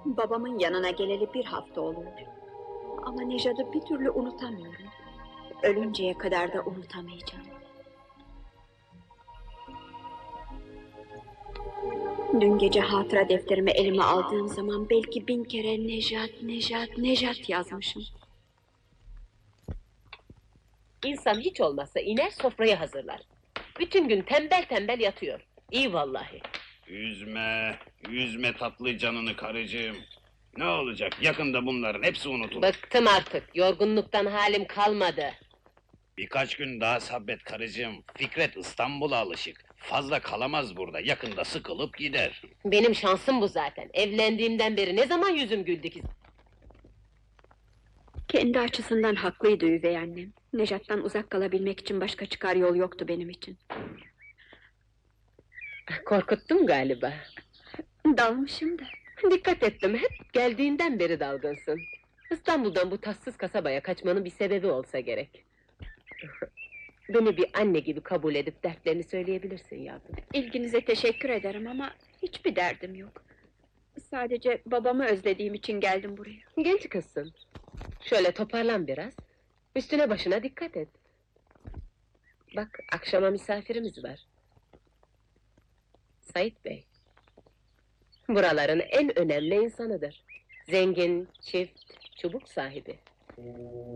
Babamın yanına geleli 1 hafta oluyor. Ama Nejat'ı bir türlü unutamıyorum. Ölünceye kadar da unutamayacağım. Dün gece hatıra defterimi elime aldığım zaman belki 1000 kere Nejat, Nejat, Nejat yazmışım. İnsan hiç olmazsa iner sofrayı hazırlar. Bütün gün tembel tembel yatıyor. İyi vallahi. Üzme tatlı canını karıcığım. Ne olacak, yakında bunların hepsi unutulur. Bıktım artık, yorgunluktan halim kalmadı. Birkaç gün daha sabret karıcığım. Fikret İstanbul'a alışık. Fazla kalamaz burada, yakında sıkılıp gider. Benim şansım bu zaten. Evlendiğimden beri ne zaman yüzüm güldü ki? Kendi açısından haklıydı üvey annem. Nejat'tan uzak kalabilmek için başka çıkar yol yoktu benim için. Korkuttum galiba. Dalmışım da. Dikkat ettim, hep geldiğinden beri dalgınsın. İstanbul'dan bu tatsız kasabaya kaçmanın bir sebebi olsa gerek. Beni bir anne gibi kabul edip dertlerini söyleyebilirsin yavrum. İlginize teşekkür ederim ama hiçbir derdim yok. Sadece babamı özlediğim için geldim buraya. Genç kızsın. Şöyle toparlan biraz. Üstüne başına dikkat et. Bak, akşama misafirimiz var. Sait Bey. Buraların en önemli insanıdır. Zengin, çift, çubuk sahibi.